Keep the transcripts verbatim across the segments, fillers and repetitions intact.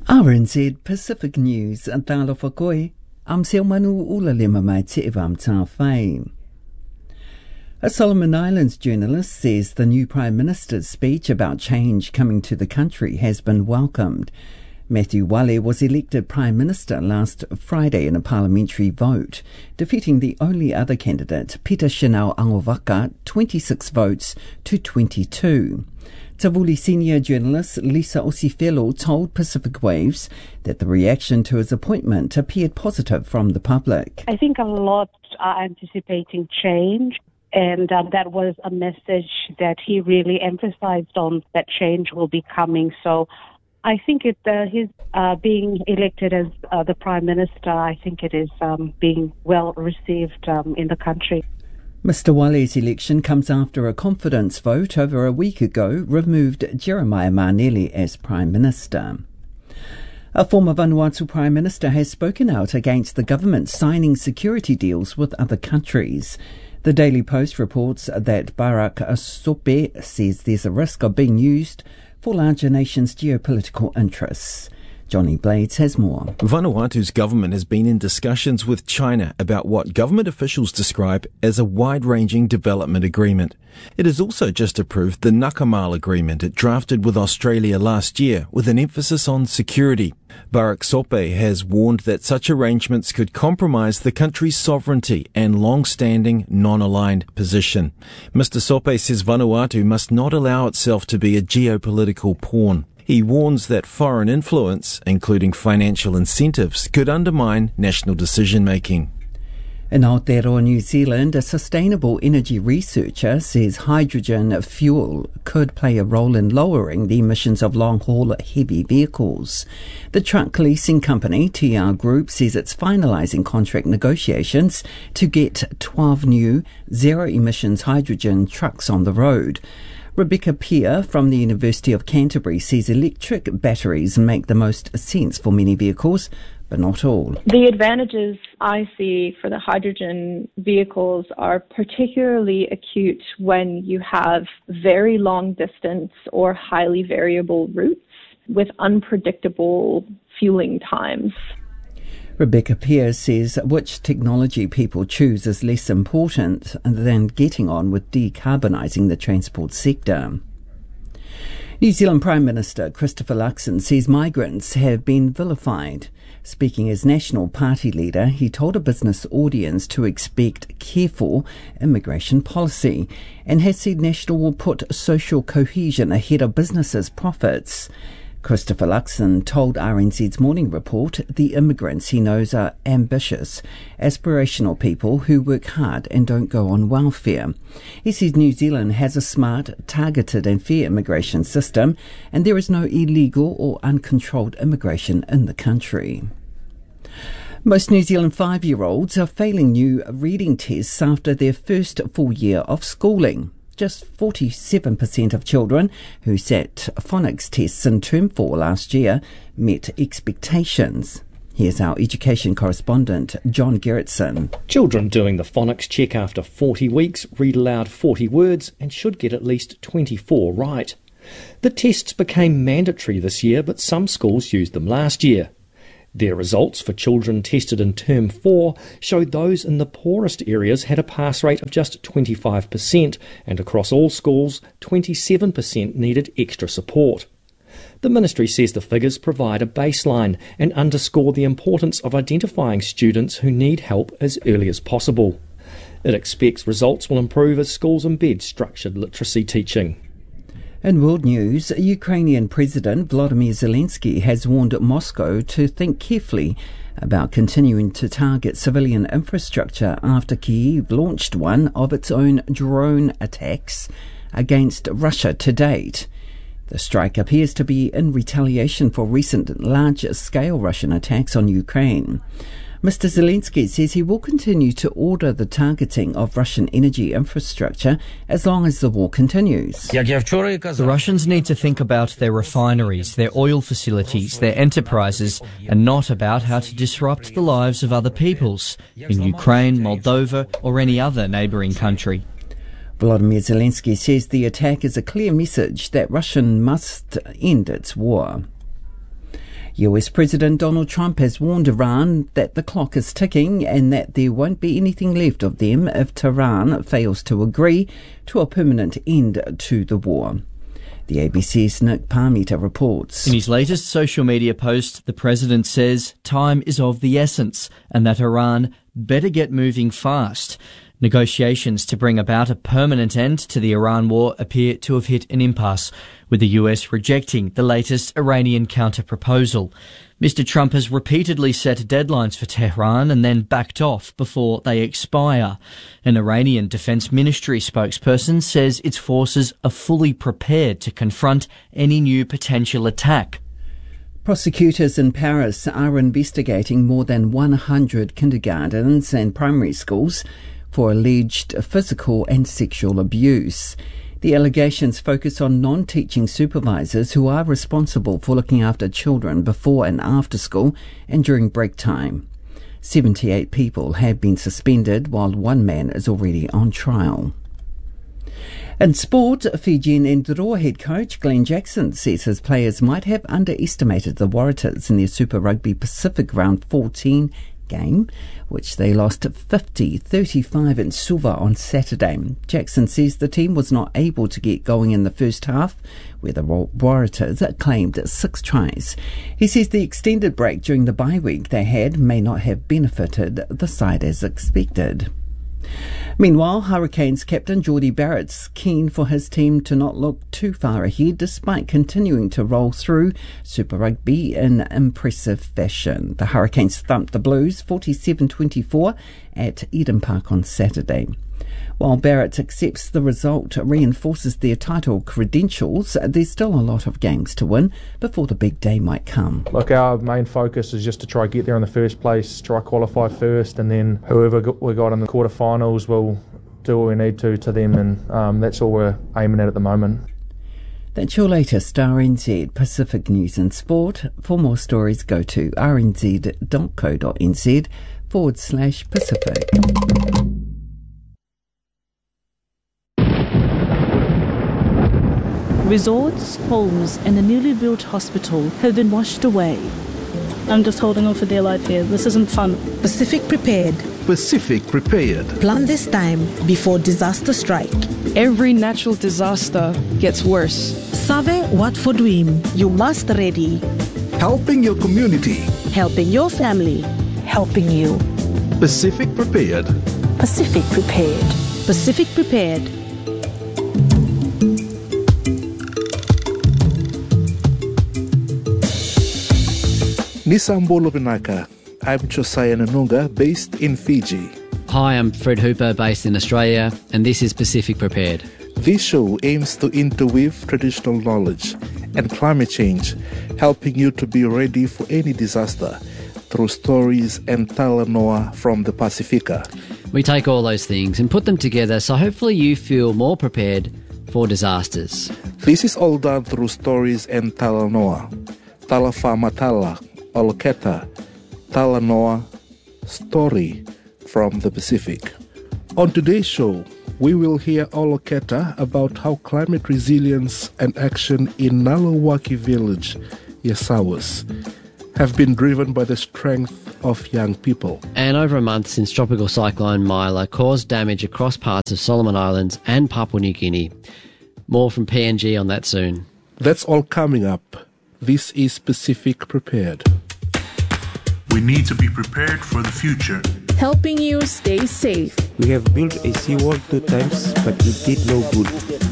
R N Z Pacific News, Talo Fakoi, am Seomanu Ula Lima Mai Te Evam Ta Whai. A Solomon Islands journalist says the new Prime Minister's speech about change coming to the country has been welcomed. Matthew Wale was elected Prime Minister last Friday in a parliamentary vote, defeating the only other candidate, Peter Shinau Angovaka, twenty-six votes to twenty-two. Tavuli senior journalist Lisa Osifelo told Pacific Waves that the reaction to his appointment appeared positive from the public. I think a lot are anticipating change, and um, that was a message that he really emphasized on, that change will be coming. So I think it, uh, his uh, being elected as uh, the Prime Minister, I think it is um, being well received um, in the country. Mister Wale's election comes after a confidence vote over a week ago removed Jeremiah Maneli as Prime Minister. A former Vanuatu Prime Minister has spoken out against the government signing security deals with other countries. The Daily Post reports that Barack Sope says there's a risk of being used for larger nations' geopolitical interests. Johnny Blades has more. Vanuatu's government has been in discussions with China about what government officials describe as a wide-ranging development agreement. It has also just approved the Nakamal agreement it drafted with Australia last year, with an emphasis on security. Barack Sope has warned that such arrangements could compromise the country's sovereignty and long-standing non-aligned position. Mister Sope says Vanuatu must not allow itself to be a geopolitical pawn. He warns that foreign influence, including financial incentives, could undermine national decision-making. In Aotearoa, New Zealand, a sustainable energy researcher says hydrogen fuel could play a role in lowering the emissions of long-haul heavy vehicles. The truck leasing company T R Group says it's finalising contract negotiations to get twelve new zero-emissions hydrogen trucks on the road. Rebecca Peer from the University of Canterbury says electric batteries make the most sense for many vehicles, but not all. The advantages I see for the hydrogen vehicles are particularly acute when you have very long distance or highly variable routes with unpredictable fueling times. Rebecca Peer says which technology people choose is less important than getting on with decarbonising the transport sector. New Zealand Prime Minister Christopher Luxon says migrants have been vilified. Speaking as National Party leader, he told a business audience to expect careful immigration policy and has said National will put social cohesion ahead of businesses' profits. Christopher Luxon told R N Z's Morning Report the immigrants he knows are ambitious, aspirational people who work hard and don't go on welfare. He says New Zealand has a smart, targeted and fair immigration system, and there is no illegal or uncontrolled immigration in the country. Most New Zealand five-year-olds are failing new reading tests after their first full year of schooling. Just forty-seven percent of children who sat phonics tests in term four last year met expectations. Here's our education correspondent, John Gerritsen. Children doing the phonics check after forty weeks read aloud forty words and should get at least twenty-four right. The tests became mandatory this year, but some schools used them last year. Their results for children tested in Term four showed those in the poorest areas had a pass rate of just twenty-five percent, and across all schools, twenty-seven percent needed extra support. The ministry says the figures provide a baseline and underscore the importance of identifying students who need help as early as possible. It expects results will improve as schools embed structured literacy teaching. In world news, Ukrainian President Volodymyr Zelensky has warned Moscow to think carefully about continuing to target civilian infrastructure after Kyiv launched one of its own drone attacks against Russia to date. The strike appears to be in retaliation for recent large-scale Russian attacks on Ukraine. Mister Zelensky says he will continue to order the targeting of Russian energy infrastructure as long as the war continues. The Russians need to think about their refineries, their oil facilities, their enterprises, and not about how to disrupt the lives of other peoples in Ukraine, Moldova, or any other neighbouring country. Volodymyr Zelensky says the attack is a clear message that Russia must end its war. U S President Donald Trump has warned Iran that the clock is ticking and that there won't be anything left of them if Tehran fails to agree to a permanent end to the war. The A B C's Nick Parmita reports. In his latest social media post, the president says time is of the essence and that Iran better get moving fast. Negotiations to bring about a permanent end to the Iran war appear to have hit an impasse, with the U S rejecting the latest Iranian counter-proposal. Mister Trump has repeatedly set deadlines for Tehran and then backed off before they expire. An Iranian Defense Ministry spokesperson says its forces are fully prepared to confront any new potential attack. Prosecutors in Paris are investigating more than one hundred kindergartens and primary schools for alleged physical and sexual abuse. The allegations focus on non-teaching supervisors who are responsible for looking after children before and after school and during break time. seventy-eight people have been suspended, while one man is already on trial. In sport, Fijian Ndroa head coach Glenn Jackson says his players might have underestimated the Waratahs in their Super Rugby Pacific Round fourteen game, which they lost fifty thirty-five in Suva on Saturday. Jackson says the team was not able to get going in the first half, where the Waratahs claimed six tries. He says the extended break during the bye week they had may not have benefited the side as expected. Meanwhile, Hurricanes captain Jordie Barrett's keen for his team to not look too far ahead despite continuing to roll through Super Rugby in impressive fashion. The Hurricanes thumped the Blues forty-seven twenty-four at Eden Park on Saturday. While Barrett accepts the result reinforces their title credentials, there's still a lot of games to win before the big day might come. Look, our main focus is just to try to get there in the first place, try qualify first, and then whoever we got in the quarterfinals will do what we need to to them, and um, that's all we're aiming at at the moment. That's your latest R N Z Pacific News and Sport. For more stories, go to rnz.co.nz forward slash Pacific. Resorts, homes and a newly built hospital have been washed away. I'm just holding on for dear life here. This isn't fun. Pacific Prepared. Pacific Prepared. Plan this time before disaster strike. Every natural disaster gets worse. Save Watford Wim. You must ready. Helping your community. Helping your family. Helping you. Pacific Prepared. Pacific Prepared. Pacific Prepared. Nisambolo Vinaka. I'm Josiah Nanunga, based in Fiji. Hi, I'm Fred Hooper, based in Australia, and this is Pacific Prepared. This show aims to interweave traditional knowledge and climate change, helping you to be ready for any disaster through stories and talanoa from the Pacifica. We take all those things and put them together so hopefully you feel more prepared for disasters. This is all done through stories and talanoa. Talafamatala, Oloketa, Talanoa, story from the Pacific. On today's show, we will hear Oloketa about how climate resilience and action in Nalawaki village, Yasawas, have been driven by the strength of young people. And over a month since Tropical Cyclone Mila caused damage across parts of Solomon Islands and Papua New Guinea. More from P N G on that soon. That's all coming up. This is Pacific Prepared. We need to be prepared for the future. Helping you stay safe. We have built a seawall two times, but it did no good.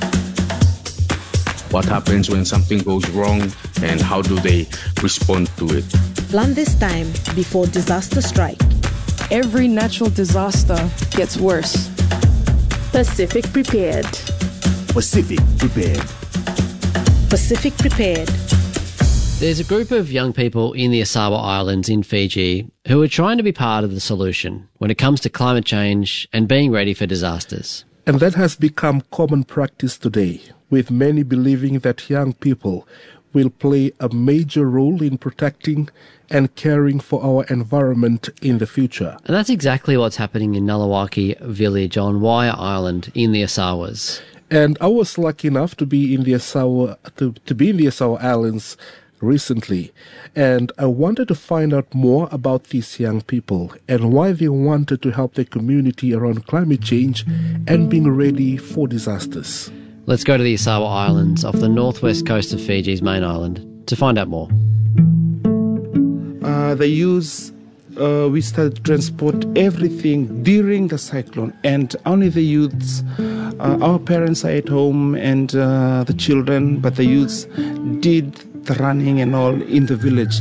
What happens when something goes wrong and how do they respond to it? Plan this time before disaster strike. Every natural disaster gets worse. Pacific Prepared. Pacific Prepared. Pacific Prepared. There's a group of young people in the Asawa Islands in Fiji who are trying to be part of the solution when it comes to climate change and being ready for disasters. And that has become common practice today, with many believing that young people will play a major role in protecting and caring for our environment in the future. And that's exactly what's happening in Nalawaki village on Waia Island in the Asawas. And I was lucky enough to be in the Asawa, to, to be in the Asawa Islands recently, and I wanted to find out more about these young people and why they wanted to help their community around climate change and being ready for disasters. Let's go to the Asawa Islands off the northwest coast of Fiji's main island to find out more. Uh, the youths, uh, we started to transport everything during the cyclone, and only the youths, uh, our parents are at home and uh, the children, but the youths did the running and all in the village.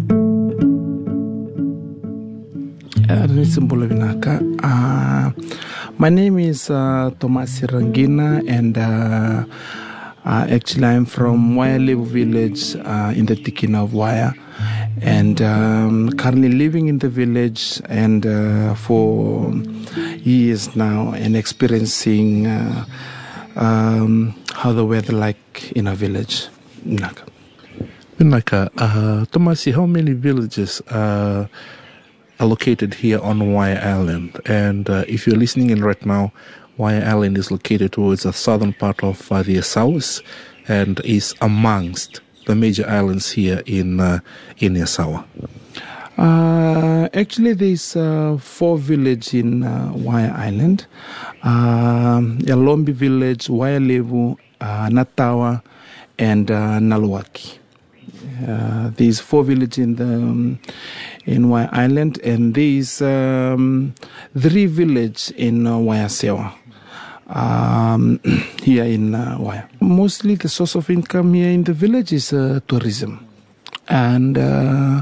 Uh, my name is uh, Thomas Rangina, and uh, uh, actually I'm from Waialevu village uh, in the Tikina of Waya, and um, currently living in the village and uh, for years now, and experiencing uh, um, how the weather like in a village. Naka. Naka, uh, Tomasi, how many villages uh, are located here on Waya Island? And uh, if you're listening in right now, Waya Island is located towards the southern part of uh, the Asawas and is amongst the major islands here in uh, in Asawa. Uh, actually, there's uh, four villages in uh, Waya Island. Uh, Yalombi village, Waialevu, uh, Natawa, and uh, Naluaki. Uh, these four villages in the um, in Waya Island, and these um, three villages in uh, Wayasewa, um, here in uh, Waya. Mostly the source of income here in the village is uh, tourism, and uh,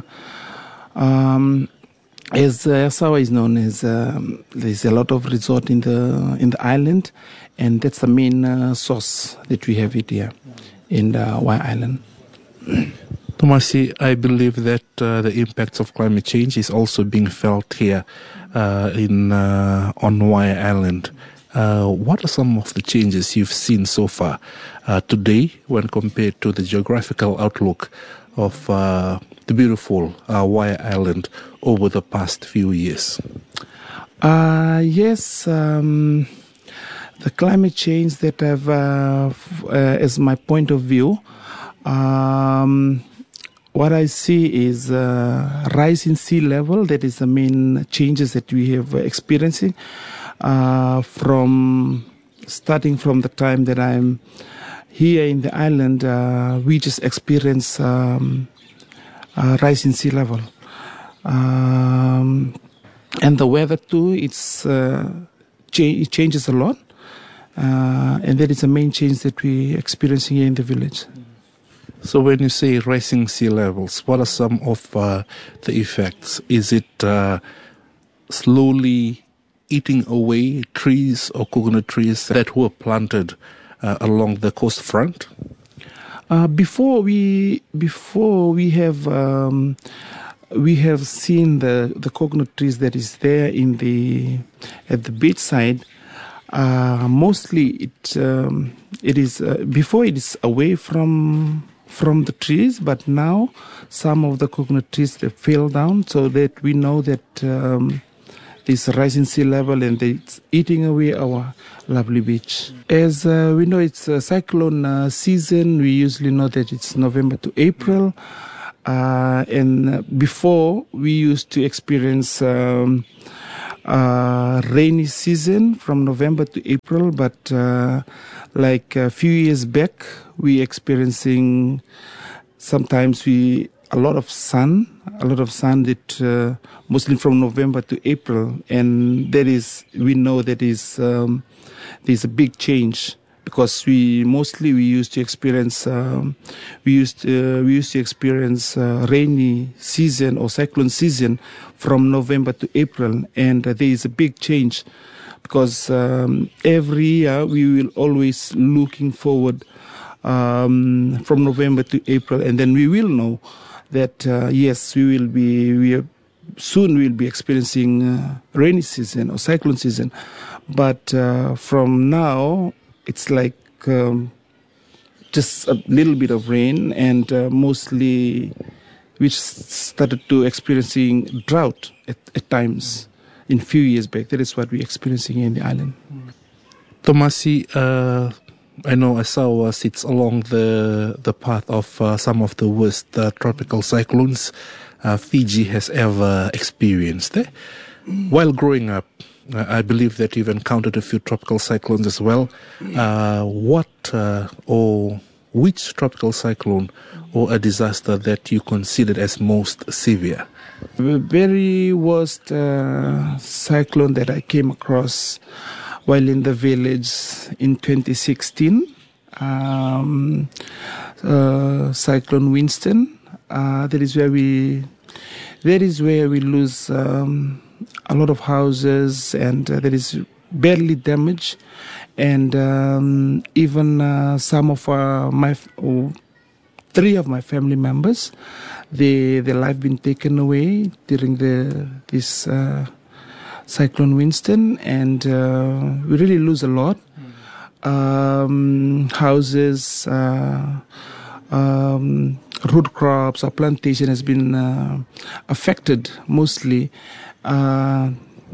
um, as uh, Asawa is known as, um, there's a lot of resort in the in the island, and that's the main uh, source that we have it here in the Waya Island. Tomasi, I believe that uh, the impacts of climate change is also being felt here uh, in uh, on Waya Island. Uh, what are some of the changes you've seen so far uh, today when compared to the geographical outlook of uh, the beautiful uh, Waya Island over the past few years? Uh, yes, um, the climate change that I've, uh, f- uh, as my point of view, um, what I see is uh, rise in sea level. That is the main changes that we have experiencing uh, from starting from the time that I'm here in the island. Uh, we just experience um, uh, rise in sea level, um, and the weather too. It's uh, cha- it changes a lot, uh, and that is the main change that we're experiencing here in the village. So when you say rising sea levels, what are some of uh, the effects? Is it uh, slowly eating away trees or coconut trees that were planted uh, along the coast front? Uh, before we before we have um, we have seen the, the coconut trees that is there in the at the beach side. Uh, mostly it um, it is uh, before it is away from. from the trees, but now some of the coconut trees they fell down, so that we know that um, there's a rising sea level and it's eating away our lovely beach. As uh, we know, it's a cyclone uh, season. We usually know that it's November to April, uh, and before we used to experience um, uh, rainy season from November to April, but uh, like a few years back, we experiencing sometimes we a lot of sun, a lot of sun that uh, mostly from November to April, and that is we know that is um, there's a big change because we mostly we used to experience um, we used uh, we used to experience uh, rainy season or cyclone season from November to April, and uh, there is a big change because um, every year we will always looking forward um, from November to April, and then we will know that uh, yes, we will be we are, soon we'll be experiencing uh, rainy season or cyclone season, but uh, from now it's like um, just a little bit of rain, and uh, mostly we started to experiencing drought at, at times in few years back. That is what we're experiencing here in the island. Tomasi, uh, I know Asawa sits along the the path of uh, some of the worst uh, tropical cyclones uh, Fiji has ever experienced. Eh? While growing up, uh, I believe that you've encountered a few tropical cyclones as well. Uh, what uh, or which tropical cyclone or a disaster that you considered as most severe? The very worst uh, cyclone that I came across while in the village in twenty sixteen, um, uh, Cyclone Winston. Uh, that is where we, that is where we lose um, a lot of houses, and uh, there is barely damage, and um, even uh, some of uh, my oh, three of my family members, they their life been taken away during the this. Uh, Cyclone Winston, and uh, we really lose a lot. Um, houses, uh, um, root crops, our plantation has been uh, affected mostly uh,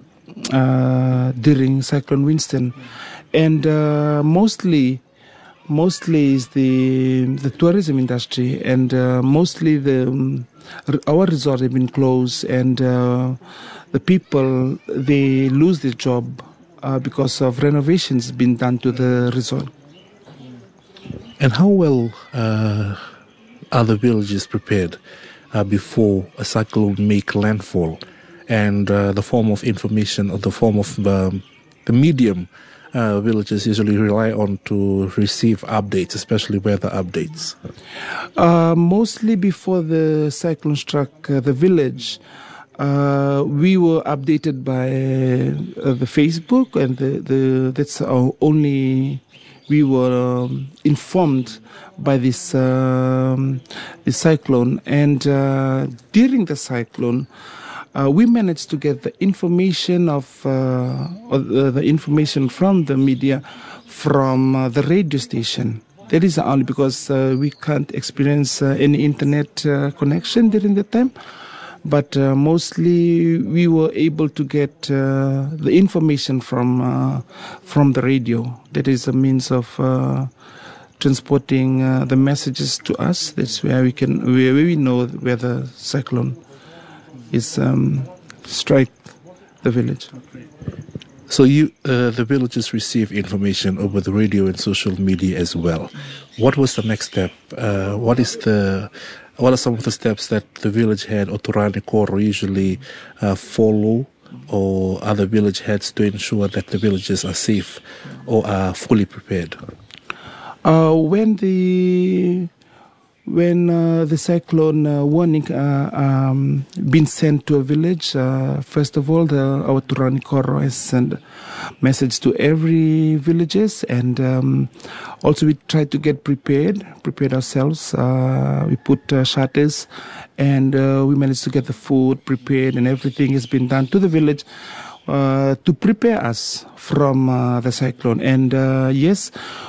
uh, during Cyclone Winston, and uh, mostly, mostly is the the tourism industry, and uh, mostly the um, our resorts have been closed, and uh, the people, they lose their job uh, because of renovations being done to the resort. And how well uh, are the villages prepared uh, before a cyclone make landfall? And uh, the form of information or the form of um, the medium uh, villages usually rely on to receive updates, especially weather updates? Uh, mostly before the cyclone struck uh, the village, Uh, we were updated by uh, the Facebook, and the, the that's our only. We were um, informed by this um, this cyclone, and uh, during the cyclone, uh, we managed to get the information of uh, the, the information from the media from uh, the radio station. That is only because uh, we can't experience uh, any internet uh, connection during that time. But uh, mostly we were able to get uh, the information from uh, from the radio. That is a means of uh, transporting uh, the messages to us. That's where we can, where we know where the cyclone is um, strike the village. So you, uh, the villagers receive information over the radio and social media as well. What was the next step? Uh, what is the What are some of the steps that the village head or Turani Koro usually uh, follow, or other village heads, to ensure that the villages are safe or are fully prepared? Uh, when the when uh, the cyclone uh, warning uh, um, been sent to a village, uh, first of all, the, our Turani Koro has sent message to every villages, and um, also we try to get prepared, prepared ourselves. Uh, we put uh, shutters, and uh, we managed to get the food prepared, and everything has been done to the village uh, to prepare us from uh, the cyclone. And uh, yes,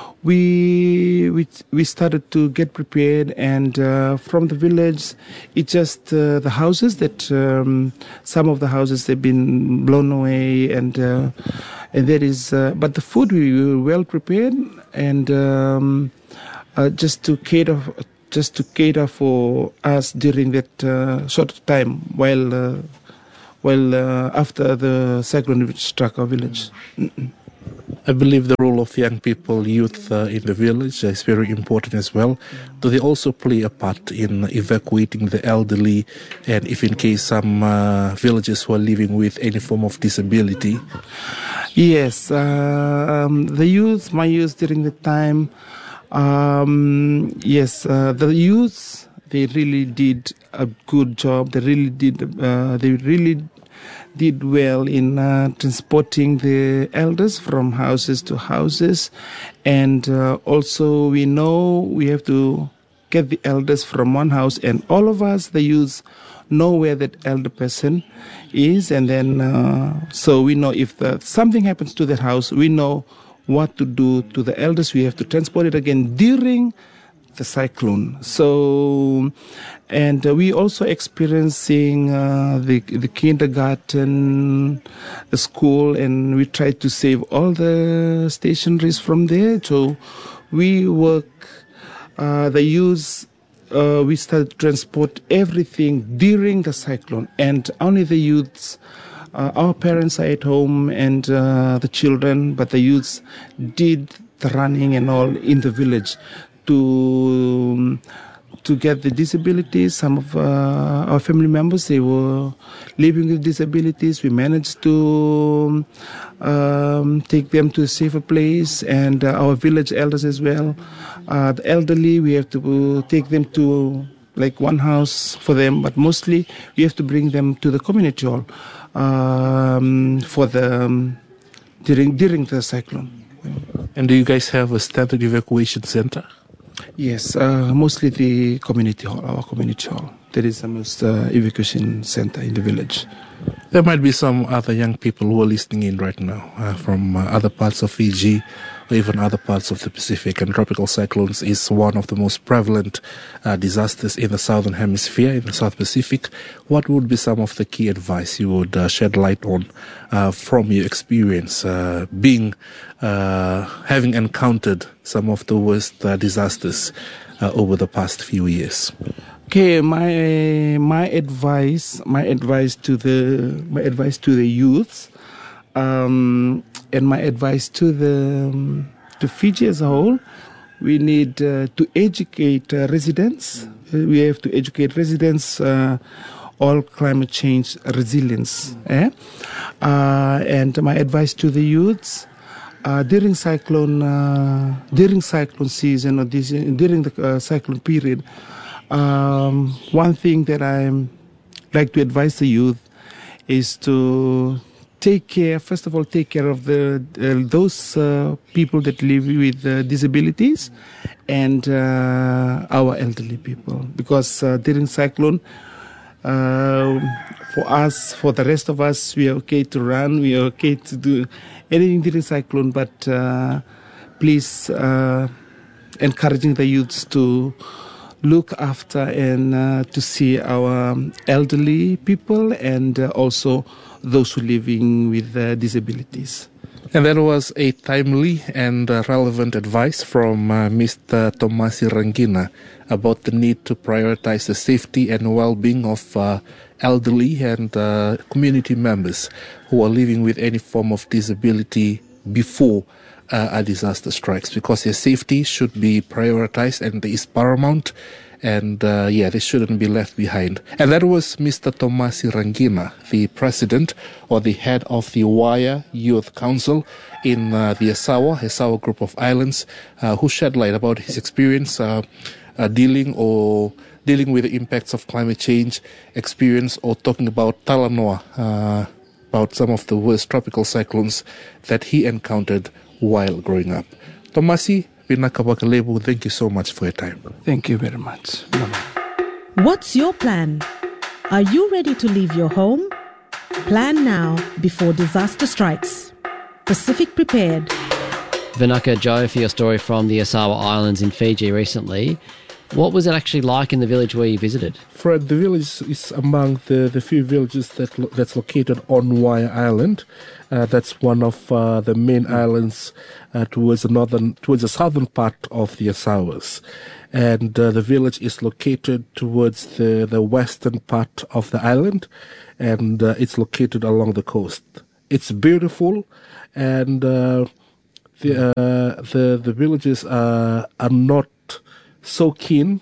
we we we started to get prepared, and uh, from the village, it's just uh, the houses that um, some of the houses they've been blown away, and uh, and there is uh, but the food we were well prepared, and um, uh, just to cater just to cater for us during that uh, short time while uh, while uh, after the cyclone struck our village. Mm-mm. I believe the role of young people, youth uh, in the village is very important as well. Do they also play a part in evacuating the elderly, and if in case some uh, villages who are living with any form of disability? Yes, uh, um, the youth, my youth during the time, um, yes, uh, the youth, they really did a good job. They really did, uh, they really did well in uh, transporting the elders from houses to houses, and uh, also we know we have to get the elders from one house, and all of us, the youth, know where that elder person is, and then uh, so we know if the, something happens to that house, we know what to do to the elders. We have to transport it again during the cyclone. So, and uh, we also experiencing uh, the the kindergarten, the school, and we try to save all the stationaries from there. So we work, uh, the youth, uh, we started to transport everything during the cyclone, and only the youths, uh, our parents are at home and uh, the children, but the youths did the running and all in the village to um, to get the disabilities. Some of uh, our family members, they were living with disabilities. We managed to um, take them to a safer place, and uh, our village elders as well. Uh, the elderly, we have to take them to like one house for them, but mostly we have to bring them to the community hall um, for the um, during during the cyclone. And do you guys have a standard evacuation center? Yes, uh, mostly the community hall, our community hall. That is the most uh, evacuation center in the village. There might be some other young people who are listening in right now uh, from uh, other parts of Fiji or even other parts of the Pacific. And tropical cyclones is one of the most prevalent uh, disasters in the southern hemisphere, in the South Pacific. What would be some of the key advice you would uh, shed light on uh, from your experience uh, being, uh, having encountered some of the worst uh, disasters uh, over the past few years? Okay, my my advice, my advice to the my advice to the youth, um, and my advice to the um, to Fiji as a whole, we need uh, to educate uh, residents. Uh, we have to educate residents uh, all climate change resilience. Eh? Uh, and my advice to the youths. Uh, during cyclone, uh, during cyclone season or this, during the uh, cyclone period, um, one thing that I like to advise the youth is to take care. First of all, take care of the uh, those uh, people that live with uh, disabilities and uh, our elderly people, because uh, during cyclone. Uh, for us, for the rest of us, we are okay to run, we are okay to do anything during cyclone, but uh, please uh, encouraging the youths to look after and uh, to see our elderly people and uh, also those who are living with uh, disabilities. And that was a timely and uh, relevant advice from uh, Mister Tomasi Rangina about the need to prioritize the safety and well-being of uh, elderly and uh, community members who are living with any form of disability before uh, a disaster strikes, because their safety should be prioritized and is paramount. And uh, yeah, they shouldn't be left behind. And that was Mister Tomasi Rangina, the president or the head of the Waiā Youth Council in uh, the Esawa, Esawa group of islands, uh, who shed light about his experience uh, uh, dealing or dealing with the impacts of climate change, experience or talking about Talanoa, uh, about some of the worst tropical cyclones that he encountered while growing up. Tomasi, thank you so much for your time. Thank you very much. Bye-bye. What's your plan? Are you ready to leave your home? Plan now before disaster strikes. Pacific Prepared. Vinaka, Joe, for your story from the Esawa Islands in Fiji recently. What was it actually like in the village where you visited? Fred, the village is among the, the few villages that lo- that's located on Waiā Island. Uh, that's one of uh, the main islands uh, towards the northern, towards the southern part of the Esawas. And uh, the village is located towards the, the western part of the island, and uh, it's located along the coast. It's beautiful, and uh, the, uh, the the villages are are not so keen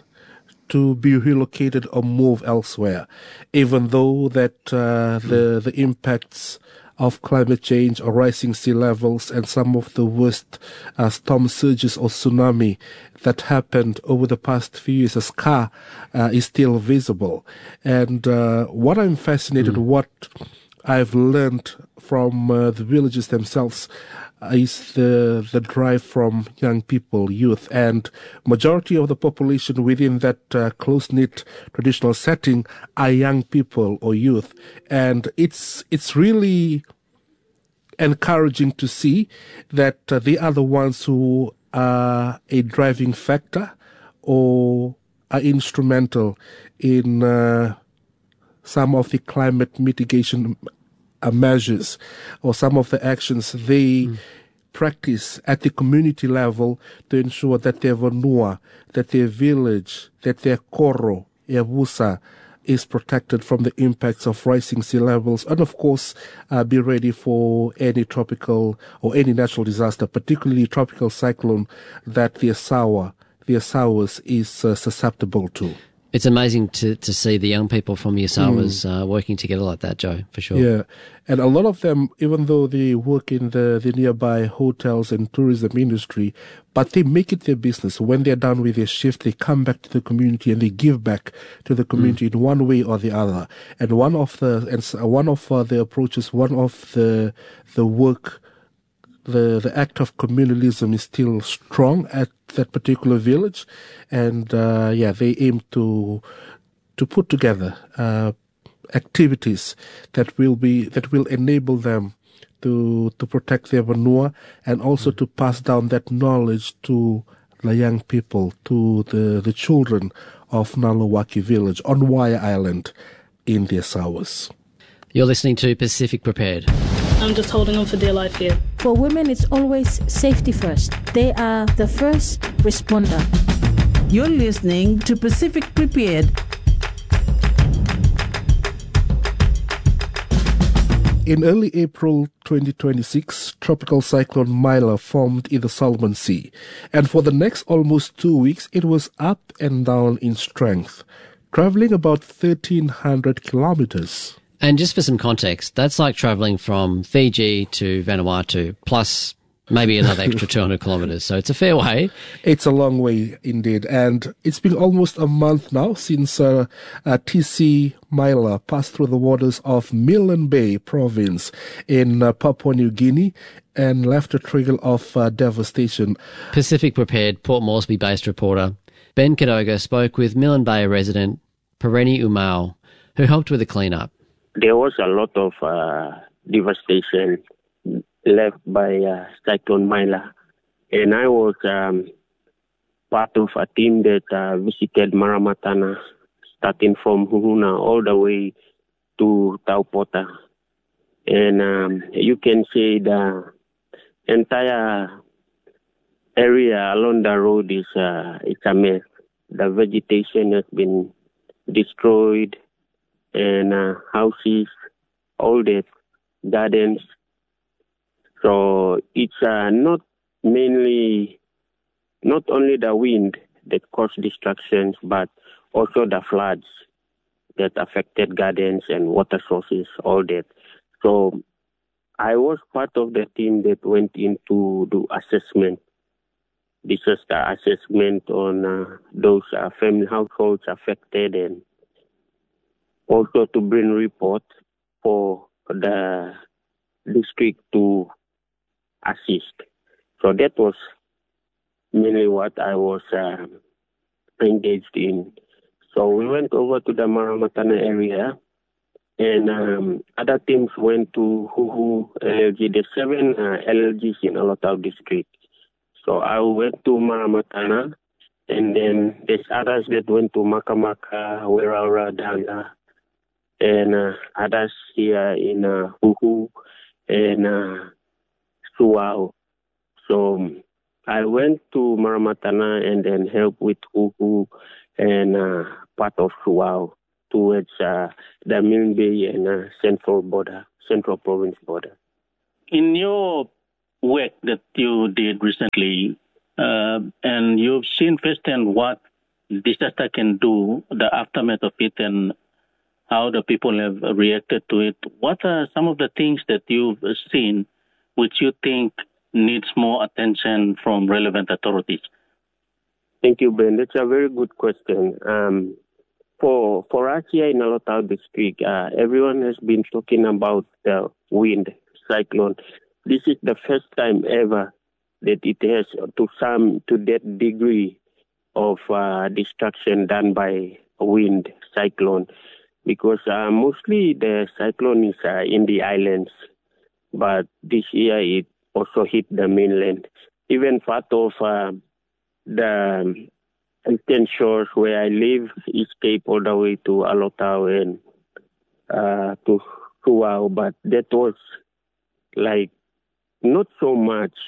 to be relocated or move elsewhere, even though that uh, the the impacts of climate change or rising sea levels and some of the worst uh, storm surges or tsunami that happened over the past few years, a scar uh, is still visible. And uh, what I'm fascinated, mm. what I've learned from uh, the villages themselves is the the drive from young people, youth, and majority of the population within that uh, close-knit traditional setting are young people or youth, and it's it's really encouraging to see that uh, they are the ones who are a driving factor or are instrumental in uh, some of the climate mitigation uh, measures or some of the actions they mm. practice at the community level to ensure that their vanua, that their village, that their koro, Ebusa, is protected from the impacts of rising sea levels, and of course uh, be ready for any tropical or any natural disaster, particularly tropical cyclone that the Asawa, the Asawas is uh, susceptible to. It's amazing to, to see the young people from the Asawas mm. uh, working together like that, Joe, for sure. Yeah, and a lot of them, even though they work in the, the nearby hotels and tourism industry, but they make it their business. When they're done with their shift, they come back to the community and they give back to the community mm. in one way or the other. And one of the and one of uh, the approaches, one of the the work. The the act of communalism is still strong at that particular village, and uh, yeah, they aim to to put together uh, activities that will be that will enable them to to protect their vanua and also mm. to pass down that knowledge to the young people, to the the children of Nalowaki village on Waya Island in the Asawas. You're listening to Pacific Prepared. I'm just holding on for dear life here. For women, it's always safety first. They are the first responder. You're listening to Pacific Prepared. In early April twenty twenty-six, Tropical Cyclone Mila formed in the Solomon Sea, and for the next almost two weeks, it was up and down in strength, traveling about thirteen hundred kilometers. And just for some context, that's like travelling from Fiji to Vanuatu, plus maybe another extra two hundred kilometres. So it's a fair way. It's a long way indeed. And it's been almost a month now since uh, uh, T C Mila passed through the waters of Milne Bay province in uh, Papua New Guinea and left a trail of uh, devastation. Pacific Prepared, Port Moresby-based reporter Ben Kadoga spoke with Milne Bay resident Pereni Umau, who helped with the clean-up. There was a lot of uh, devastation left by uh, Cyclone Mila, and I was um, part of a team that uh, visited Maramatana, starting from Huhuna all the way to Taupota. And um, you can see the entire area along the road is uh, it's a mess. The vegetation has been destroyed, and uh, houses, all that, gardens. So it's uh, not mainly, not only the wind that caused destructions, but also the floods that affected gardens and water sources, all that. So I was part of the team that went in to do assessment, disaster assessment on uh, those uh, family households affected, and also to bring report for the district to assist. So that was mainly what I was uh, engaged in. So we went over to the Maramatana area, and um, other teams went to Huhu L L G. There's seven uh, L L Gs in Alotau district. So I went to Maramatana, and then there's others that went to Makamaka, Weraura, Danga, and uh, others here in uh, Huhu and uh, Suau. So um, I went to Maramatana and then helped with Huhu and uh, part of Suau towards uh, the Milne Bay and uh, central border, central province border. In your work that you did recently, uh, and you've seen firsthand what disaster can do, the aftermath of it, and how the people have reacted to it. What are some of the things that you've seen which you think needs more attention from relevant authorities? Thank you, Ben. That's a very good question. Um, for for us here in Alotau district, uh, everyone has been talking about the wind cyclone. This is the first time ever that it has to some to that degree of uh, destruction done by wind cyclone. Because uh, mostly the cyclone is uh, in the islands, but this year it also hit the mainland. Even part of uh, the eastern shores where I live, East Cape all the way to Alotau and uh, to Suau, but that was like not so much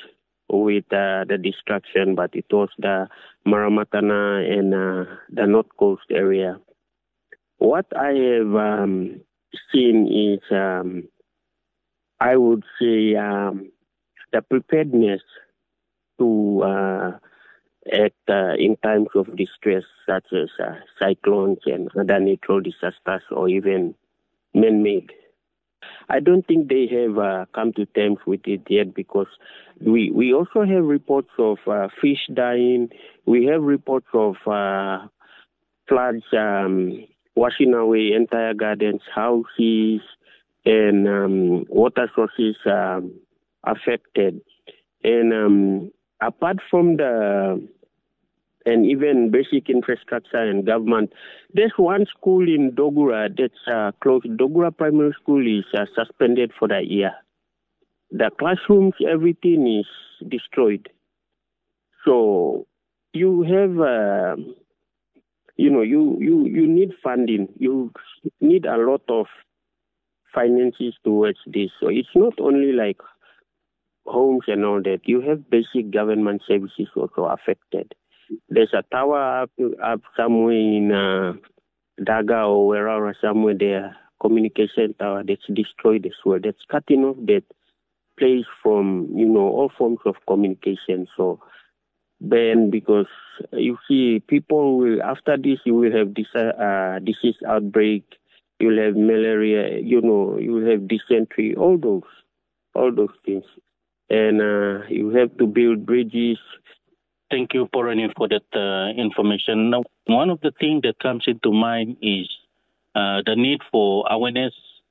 with uh, the destruction, but it was the Maramatana and uh, the North Coast area. What I have um, seen is, um, I would say, um, the preparedness to uh, act uh, in times of distress, such as uh, cyclones and other natural disasters, or even man-made. I don't think they have uh, come to terms with it yet, because we we also have reports of uh, fish dying. We have reports of uh, floods um, washing away entire gardens, houses, and um, water sources um, affected. And um, apart from the and even basic infrastructure and government, there's one school in Dogura that's uh, closed. Dogura Primary School is uh, suspended for the year. The classrooms, everything is destroyed. So you have, uh, you know, you, you, you need funding. You need a lot of finances towards this. So it's not only like homes and all that. You have basic government services also affected. There's a tower up, up somewhere in uh, Daga or wherever, somewhere there, communication tower that's destroyed as well. That's cutting off that place from, you know, all forms of communication. So then, because you see, people will, after this, you will have this uh, disease outbreak, you'll have malaria, you know, you will have dysentery, all those, all those things. And uh, you have to build bridges. Thank you, Porani, for that uh, information. Now, one of the things that comes into mind is uh, the need for awareness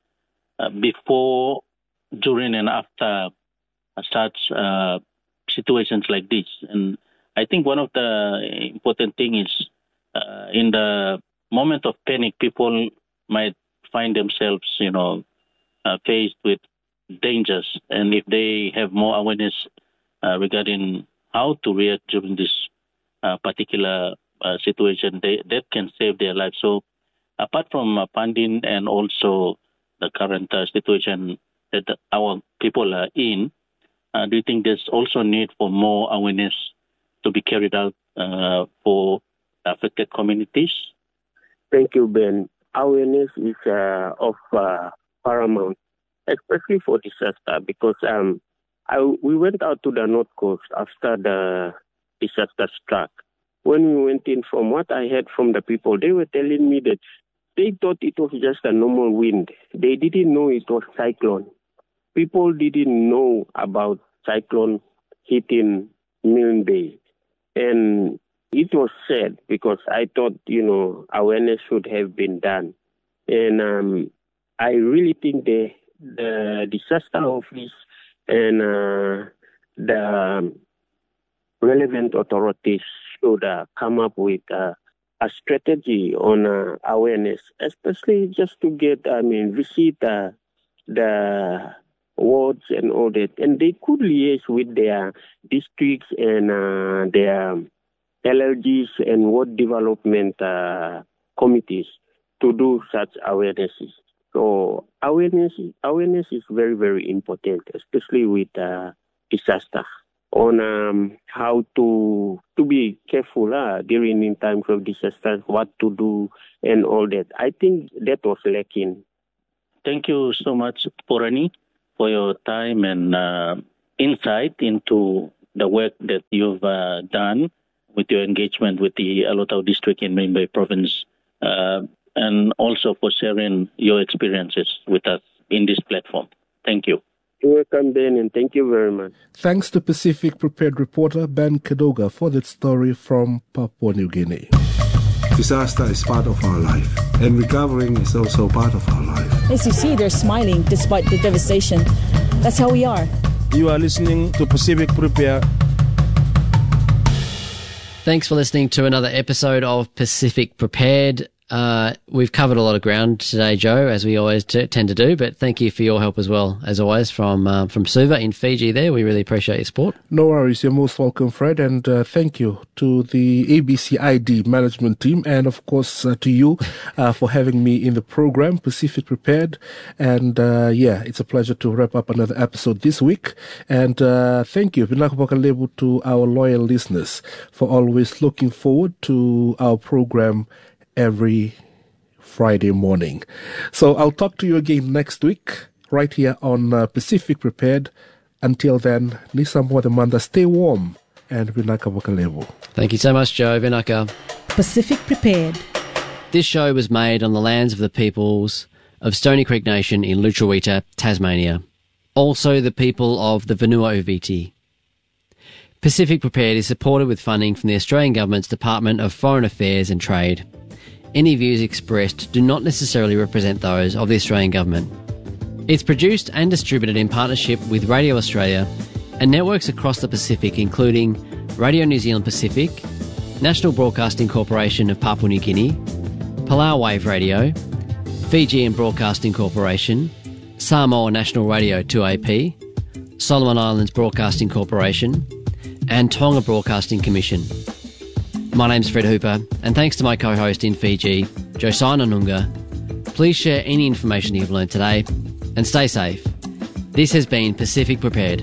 uh, before, during, and after uh, such uh, situations like this. And I think one of the important things is uh, in the moment of panic, people might find themselves, you know, uh, faced with dangers. And if they have more awareness uh, regarding how to react during this uh, particular uh, situation, they, that can save their lives. So apart from uh, funding and also the current uh, situation that our people are in, uh, do you think there's also need for more awareness to be carried out uh, for affected communities? Thank you, Ben. Awareness is uh, of uh, paramount, especially for disaster, because um, I, we went out to the North Coast after the disaster struck. When we went in, from what I heard from the people, they were telling me that they thought it was just a normal wind. They didn't know it was cyclone. People didn't know about cyclone hitting Milne Bay. And it was sad, because I thought, you know, awareness should have been done. And um, I really think the, the disaster office and uh, the relevant authorities should uh, come up with uh, a strategy on uh, awareness, especially just to get, I mean, visit uh, the wards and all that. And they could liaise with their districts and uh, their L L Gs and ward development uh, committees to do such awarenesses. So awareness, awareness is very, very important, especially with uh, disaster, on um, how to to be careful uh, during in times of disaster, what to do, and all that. I think that was lacking. Thank you so much, Porani, for your time and uh, insight into the work that you've uh, done with your engagement with the Alotau district in Milne Bay province. Uh, and also for sharing your experiences with us in this platform. Thank you. You're welcome, Ben, and thank you very much. Thanks to Pacific Prepared reporter Ben Kadoga for that story from Papua New Guinea. Disaster is part of our life, and recovering is also part of our life. As you see, they're smiling despite the devastation. That's how we are. You are listening to Pacific Prepared. Thanks for listening to another episode of Pacific Prepared. Uh, we've covered a lot of ground today, Joe, as we always t- tend to do, but thank you for your help as well, as always, from uh, from Suva in Fiji there. We really appreciate your support. No worries. You're most welcome, Fred, and uh, thank you to the A B C I D management team, and of course uh, to you uh, for having me in the program, Pacific Prepared. And uh, yeah, it's a pleasure to wrap up another episode this week. And uh, thank you, Vinaka Pakalebu, to our loyal listeners for always looking forward to our program every Friday morning. So I'll talk to you again next week, right here on uh, Pacific Prepared. Until then, Nisa Mwadamanda, stay warm, and Vinaka Wakalevu. Thank you so much, Joe. Vinaka. Pacific Prepared. This show was made on the lands of the peoples of Stony Creek Nation in Lutruwita, Tasmania. Also the people of the Vanua Uviti. Pacific Prepared is supported with funding from the Australian Government's Department of Foreign Affairs and Trade. Any views expressed do not necessarily represent those of the Australian Government. It's produced and distributed in partnership with Radio Australia and networks across the Pacific, including Radio New Zealand Pacific, National Broadcasting Corporation of Papua New Guinea, Palau Wave Radio, Fijian Broadcasting Corporation, Samoa National Radio two A P, Solomon Islands Broadcasting Corporation, and Tonga Broadcasting Commission. My name's Fred Hooper, and thanks to my co-host in Fiji, Josiah Nanunga. Please share any information you've learned today, and stay safe. This has been Pacific Prepared.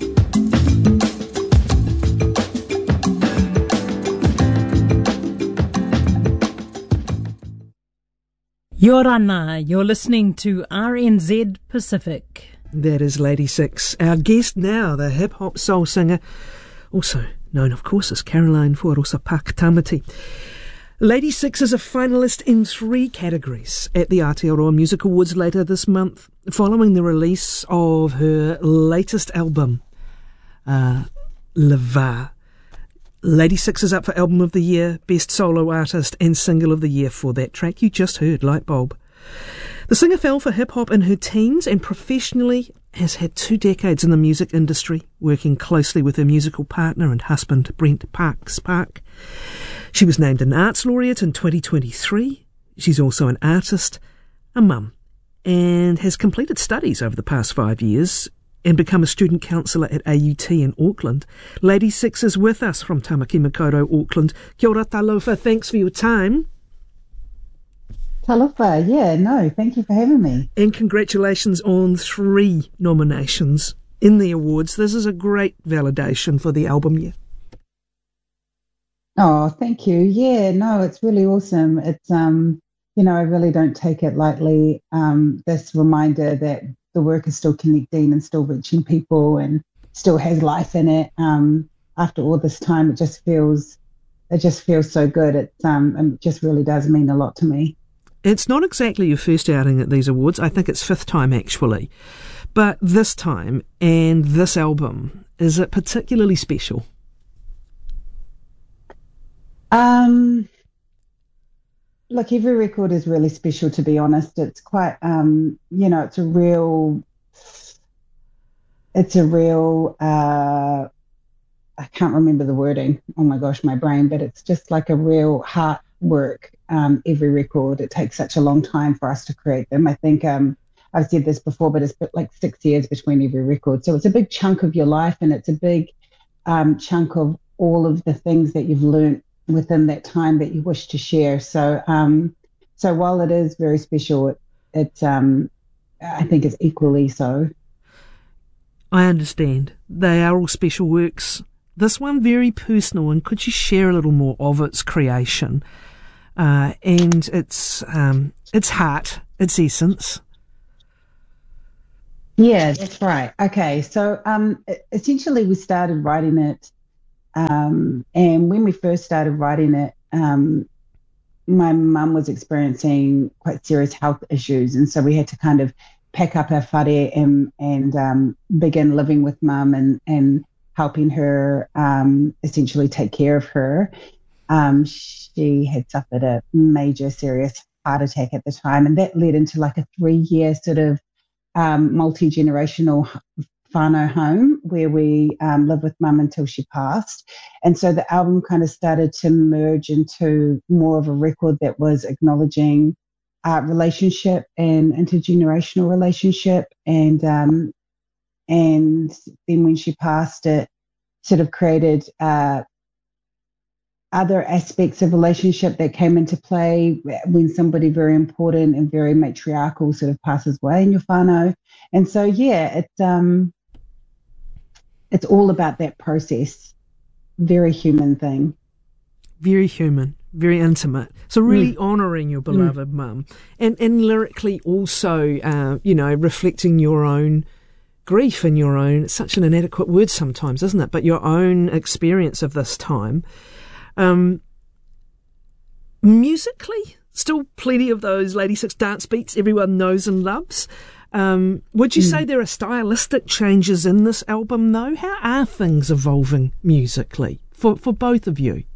Yorana, you're listening to R N Z Pacific. That is Lady Six. Our guest now, the hip-hop soul singer, also known, of course, as Caroline Fuarosa Pakitamati. Lady Six is a finalist in three categories at the Aotearoa Music Awards later this month, following the release of her latest album, uh, Leva. Lady Six is up for Album of the Year, Best Solo Artist and Single of the Year for that track you just heard, Lightbulb. The singer fell for hip-hop in her teens and professionally has had two decades in the music industry, working closely with her musical partner and husband, Brent Parks Park. She was named an Arts Laureate in twenty twenty-three. She's also an artist, a mum, and has completed studies over the past five years and become a student counsellor at A U T in Auckland. Lady Six is with us from Tamaki Makaurau, Auckland. Kia ora talofa, thanks for your time. Talofa, yeah, no, thank you for having me. And congratulations on three nominations in the awards. This is a great validation for the album year. Oh, thank you. Yeah, no, it's really awesome. It's, um, you know, I really don't take it lightly. Um, this reminder that the work is still connecting and still reaching people and still has life in it. Um, after all this time, it just feels, it just feels so good. It's, um, it just really does mean a lot to me. It's not exactly your first outing at these awards. I think it's fifth time, actually. But this time and this album, is it particularly special? Um, look, every record is really special, to be honest. It's quite, um, you know, it's a real, it's a real, uh, I can't remember the wording. Oh my gosh, my brain, but it's just like a real heart work. Um, every record, it takes such a long time for us to create them. I think um, I've said this before, but it's like six years between every record. So it's a big chunk of your life, and it's a big um, chunk of all of the things that you've learned within that time that you wish to share. So, um, so while it is very special, it, it um, I think it's equally so. I understand. They are all special works. This one very personal, and could you share a little more of its creation? Uh, and its um, its heart, its essence. Yeah, that's right. Okay, so um, essentially we started writing it, um, and when we first started writing it, um, my mum was experiencing quite serious health issues, and so we had to kind of pack up our whare and, and um, begin living with mum and, and helping her um, essentially take care of her. Um, she had suffered a major serious heart attack at the time, and that led into like a three-year sort of um, multi-generational whānau home where we um, lived with mum until she passed. And so the album kind of started to merge into more of a record that was acknowledging uh, relationship and intergenerational relationship. And, um, and then when she passed, it sort of created uh, other aspects of relationship that came into play when somebody very important and very matriarchal sort of passes away in your whānau. And so, yeah, it's um, it's all about that process. Very human thing. Very human, very intimate. So really Mm. honouring your beloved mm. mum. And, and lyrically also, uh, you know, reflecting your own grief and your own, it's such an inadequate word sometimes, isn't it? But your own experience of this time. Um, musically, still plenty of those Lady Six dance beats everyone knows and loves. Um, would you mm. say there are stylistic changes in this album, though? How are things evolving musically for, for both of you?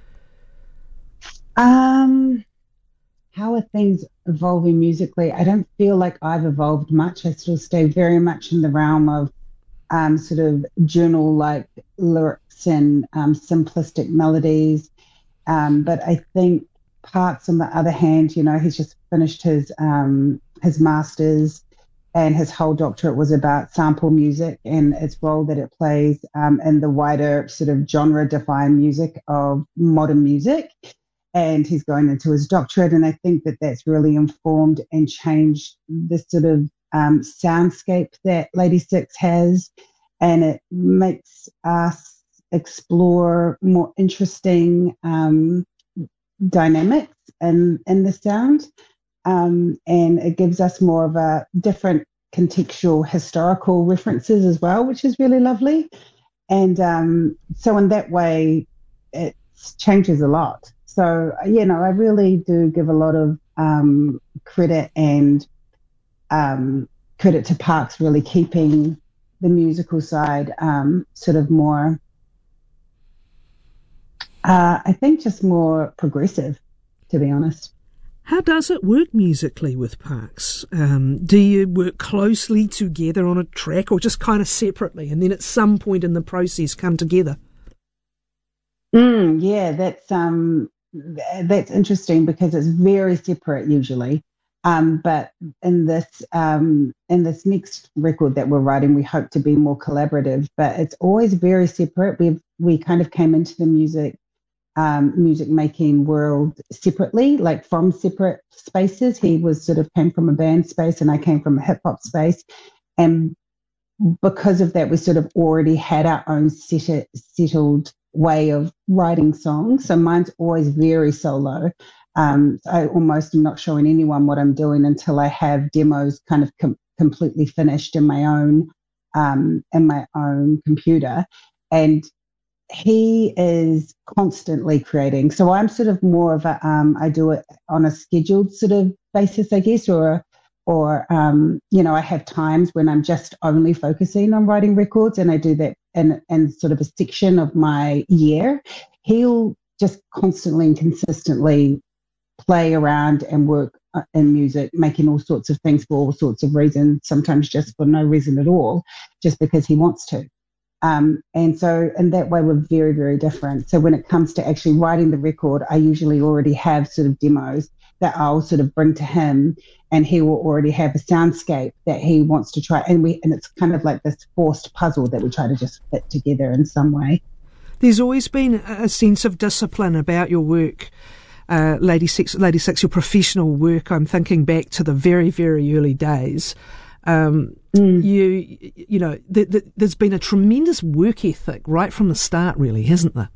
Um, how are things evolving musically? I don't feel like I've evolved much. I still stay very much in the realm of um, sort of journal-like lyrics and um, simplistic melodies. Um, but I think Parks, on the other hand, you know, he's just finished his um, his master's, and his whole doctorate was about sample music and its role that it plays um, in the wider sort of genre-defined music of modern music. And he's going into his doctorate, and I think that that's really informed and changed the sort of um, soundscape that Lady Six has, and it makes us explore more interesting um, dynamics in, in the sound. Um, and it gives us more of a different contextual historical references as well, which is really lovely. And um, so in that way, it changes a lot. So, you know, I really do give a lot of um, credit and um, credit to Parks really keeping the musical side um, sort of more, uh, I think just more progressive, to be honest. How does it work musically with Parks? Um, do you work closely together on a track or just kind of separately and then at some point in the process come together? Mm, yeah, that's um, that's interesting because it's very separate usually. Um, but in this um, in this next record that we're writing, we hope to be more collaborative. But it's always very separate. We we kind of came into the music um, music making world separately, like from separate spaces. He was sort of came from a band space, and I came from a hip hop space, and because of that, we sort of already had our own set, settled way of writing songs. So mine's always very solo. Um, I almost am not showing anyone what I'm doing until I have demos kind of com- completely finished in my own um, in my own computer. And he is constantly creating. So I'm sort of more of a um, I do it on a scheduled sort of basis, I guess, or or um, you know, I have times when I'm just only focusing on writing records, and I do that in, in sort of a section of my year. He'll just constantly and consistently play around and work in music, making all sorts of things for all sorts of reasons, sometimes just for no reason at all, just because he wants to. Um, and so in that way, we're very, very different. So when it comes to actually writing the record, I usually already have sort of demos that I'll sort of bring to him, and he will already have a soundscape that he wants to try. And we, and it's kind of like this forced puzzle that we try to just fit together in some way. There's always been a sense of discipline about your work, uh, Lady Six, Lady Six, your professional work. I'm thinking back to the very, very early days. Um, mm. You, you know, th- th- there's been a tremendous work ethic right from the start, really, hasn't there?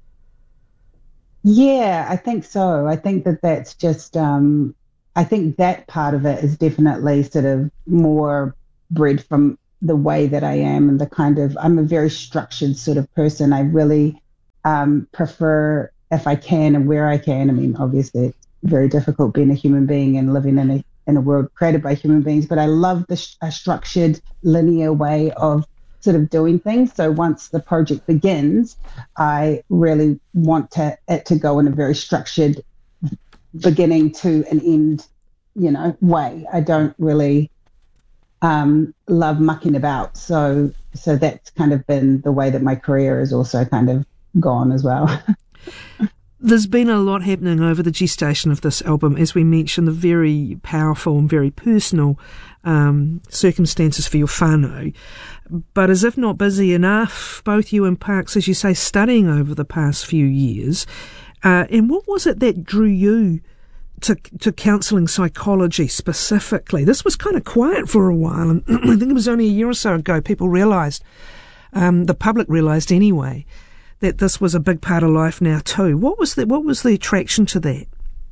Yeah, I think so. I think that that's just, um, I think that part of it is definitely sort of more bred from the way that I am and the kind of, I'm a very structured sort of person. I really um, prefer, if I can and where I can, I mean, obviously it's very difficult being a human being and living in a in a world created by human beings, but I love the sh- a structured, linear way of sort of doing things. So once the project begins, I really want to, it to go in a very structured beginning to an end, you know, way. I don't really, um, love mucking about. So, so that's kind of been the way that my career has also kind of gone as well. There's been a lot happening over the gestation of this album, as we mentioned, the very powerful and very personal um, circumstances for your whānau. But as if not busy enough, both you and Parks, as you say, studying over the past few years. Uh, and what was it that drew you to to counselling psychology specifically? This was kind of quiet for a while, and I think it was only a year or so ago people realised, um, the public realised anyway, that this was a big part of life now too. What was the what was the attraction to that?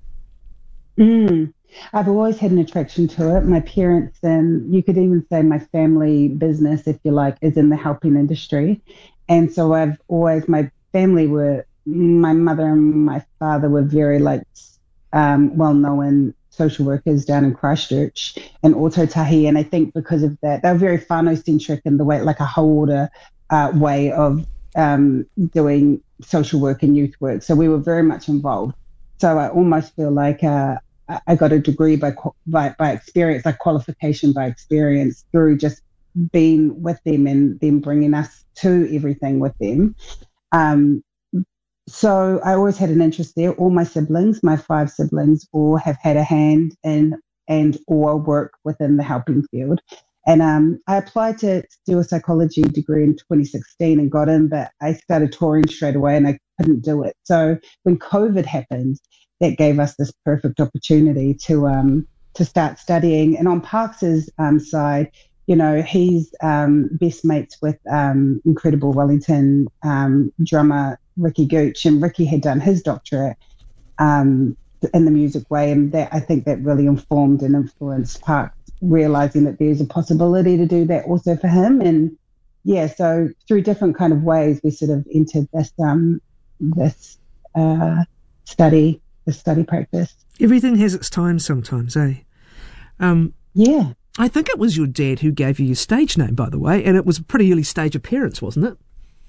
Mm, I've always had an attraction to it. My parents, and you could even say my family business, if you like, is in the helping industry, and so I've always my family were my mother and my father were very like um, well-known social workers down in Christchurch and Ōtautahi, and I think because of that, they were very whānau-centric in the way, like a whole uh, way of um, doing social work and youth work. So we were very much involved. So I almost feel like uh, I got a degree by, by by experience, like qualification by experience through just being with them and them bringing us to everything with them. Um, so I always had an interest there. All my siblings, my five siblings, all have had a hand in and or work within the helping field. And um, I applied to do a psychology degree in twenty sixteen and got in, but I started touring straight away and I couldn't do it. So when COVID happened, that gave us this perfect opportunity to um, to start studying. And on Parks's um, side, you know, he's um, best mates with um, incredible Wellington um, drummer Ricky Gooch, and Ricky had done his doctorate um, in the music way, and that I think that really informed and influenced Parks, realizing that there's a possibility to do that also for him. And yeah, so through different kind of ways, we sort of entered this um, this uh, study, the study practice. Everything has its time sometimes, eh? Um, yeah. I think it was your dad who gave you your stage name, by the way, and it was a pretty early stage appearance, wasn't it?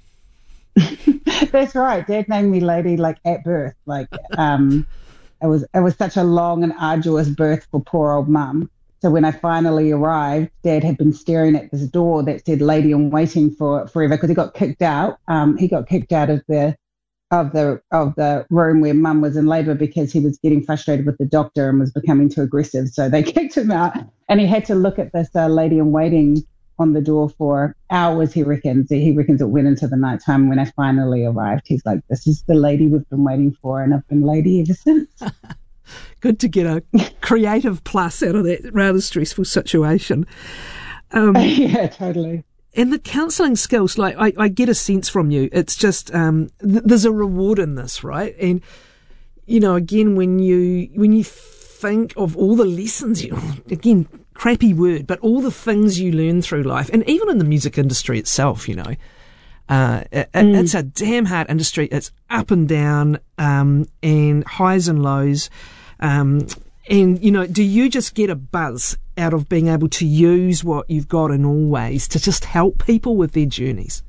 That's right. Dad named me Lady like at birth. Like um, it was it was such a long and arduous birth for poor old mum. So when I finally arrived, Dad had been staring at this door that said "Lady in Waiting" for forever because he got kicked out. Um, he got kicked out of the of the of the room where Mum was in labour because he was getting frustrated with the doctor and was becoming too aggressive. So they kicked him out, and he had to look at this uh, Lady in Waiting on the door for hours. He reckons he reckons it went into the night time. When I finally arrived, he's like, "This is the lady we've been waiting for," and I've been lady ever since. Good to get a creative plus out of that rather stressful situation. Um, yeah, totally. And the counselling skills, like I, I get a sense from you, it's just um, th- there's a reward in this, right? And you know, again, when you when you think of all the lessons, you again, crappy word, but all the things you learn through life, and even in the music industry itself, you know, uh, it, mm. it's a damn hard industry. It's up and down, um, and highs and lows. Um, and, you know, do you just get a buzz out of being able to use what you've got in all ways to just help people with their journeys?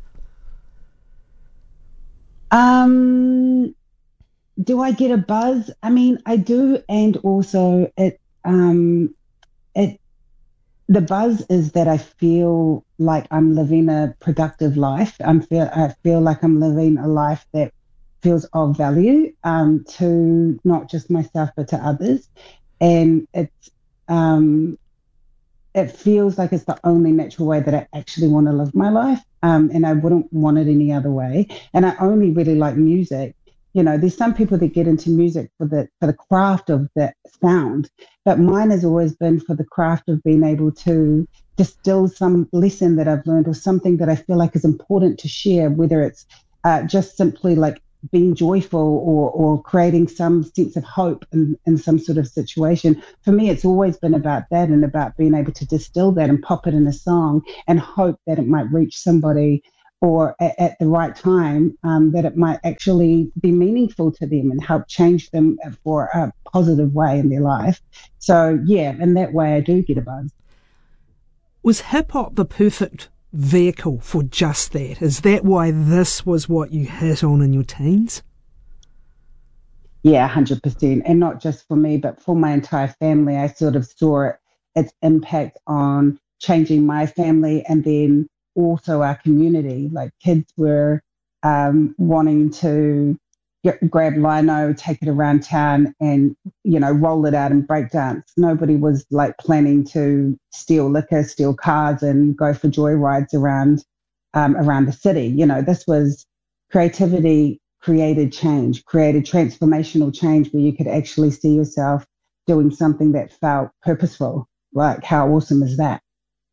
Um, do I get a buzz? I mean, I do, and also it, um, it, the buzz is that I feel like I'm living a productive life. I'm feel, I feel like I'm living a life that feels of value um, to not just myself but to others, and it's um, it feels like it's the only natural way that I actually want to live my life, um, and I wouldn't want it any other way. And I only really like music. You know, there's some people that get into music for the for the craft of the sound, but mine has always been for the craft of being able to distill some lesson that I've learned or something that I feel like is important to share, whether it's uh, just simply like being joyful or or creating some sense of hope in, in some sort of situation. For me, it's always been about that and about being able to distill that and pop it in a song and hope that it might reach somebody or at, at the right time, um, that it might actually be meaningful to them and help change them for a positive way in their life. So, yeah, in that way I do get a buzz. Was hip-hop the perfect vehicle for just that? Is that why this was what you hit on in your teens? Yeah, one hundred percent. And not just for me, but for my entire family. I sort of saw it, its impact on changing my family and then also our community. Like kids were um, wanting to get, grab lino, take it around town and, you know, roll it out and break dance. Nobody was like planning to steal liquor, steal cars and go for joyrides around um, around the city. You know, this was creativity created change, created transformational change where you could actually see yourself doing something that felt purposeful. Like, how awesome is that?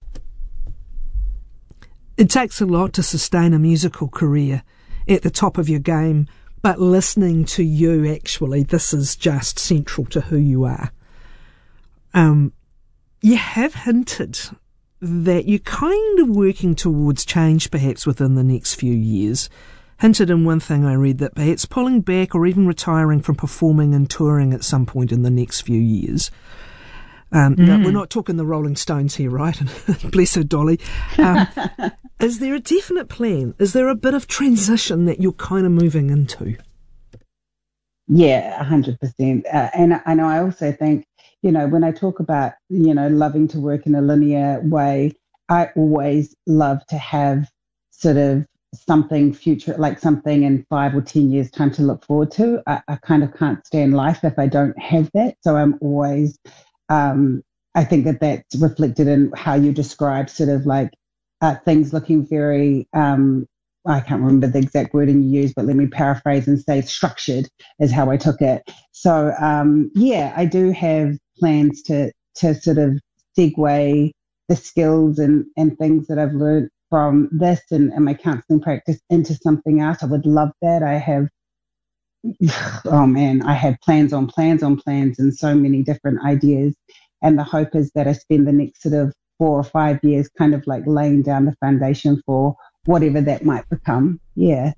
It takes a lot to sustain a musical career at the top of your game, but listening to you, actually, this is just central to who you are. Um, you have hinted that you're kind of working towards change perhaps within the next few years. Hinted in one thing I read that perhaps pulling back or even retiring from performing and touring at some point in the next few years. Um, mm. Now, we're not talking the Rolling Stones here, right? Bless her, Dolly. Um, is there a definite plan? Is there a bit of transition that you're kind of moving into? Yeah, one hundred percent. Uh, and I know I also think, you know, when I talk about, you know, loving to work in a linear way, I always love to have sort of something future, like something in five or ten years time to look forward to. I, I kind of can't stand life if I don't have that. So I'm always, um, I think that that's reflected in how you describe sort of like uh, things looking very, um, I can't remember the exact wording you use, but let me paraphrase and say structured is how I took it. So um, yeah, I do have plans to, to sort of segue the skills and, and things that I've learned from this and, and my counselling practice into something else. I would love that. I have, oh man, I have plans on plans on plans and so many different ideas. And the hope is that I spend the next sort of four or five years kind of like laying down the foundation for whatever that might become. Yeah.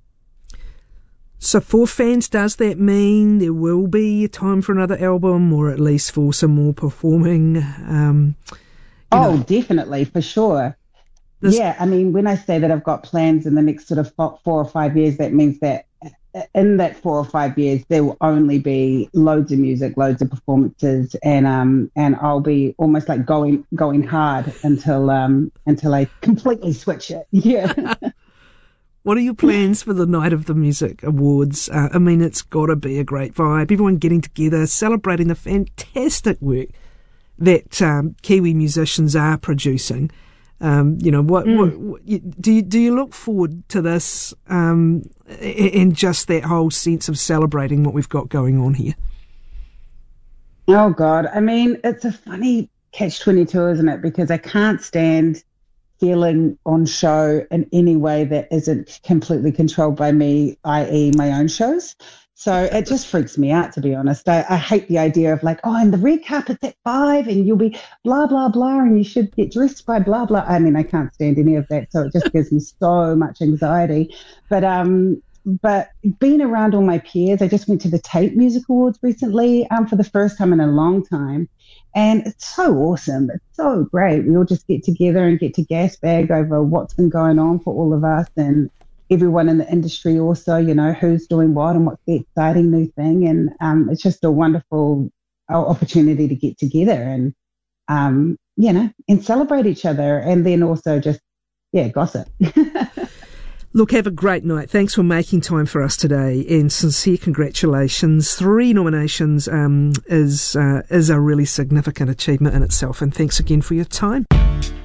So for fans, does that mean there will be a time for another album or at least for some more performing? Um, oh, know? Definitely, for sure. This, yeah, I mean, when I say that I've got plans in the next sort of four or five years, that means that in that four or five years, there will only be loads of music, loads of performances, and um, and I'll be almost like going going hard until um until I completely switch it. Yeah. What are your plans for the Night of the Music Awards? Uh, I mean, it's got to be a great vibe. Everyone getting together, celebrating the fantastic work that um, Kiwi musicians are producing. Um, you know, what, mm. what, what do you, do you look forward to this, um, in just that whole sense of celebrating what we've got going on here? Oh God. I mean, it's a funny catch twenty-two, isn't it? Because I can't stand feeling on show in any way that isn't completely controlled by me, that is my own shows. So it just freaks me out, to be honest. I, I hate the idea of like, oh, and the red carpet's at five and you'll be blah, blah, blah, and you should get dressed by blah, blah. I mean, I can't stand any of that. So it just gives me so much anxiety. But um, but being around all my peers, I just went to the Tape Music Awards recently um, for the first time in a long time. And it's so awesome. It's so great. We all just get together and get to gas bag over what's been going on for all of us and everyone in the industry also, you know, who's doing what and what's the exciting new thing. And um, it's just a wonderful opportunity to get together and, um, you know, and celebrate each other and then also just, yeah, gossip. Look, have a great night. Thanks for making time for us today and sincere congratulations. Three nominations um, is, uh, is a really significant achievement in itself. And thanks again for your time.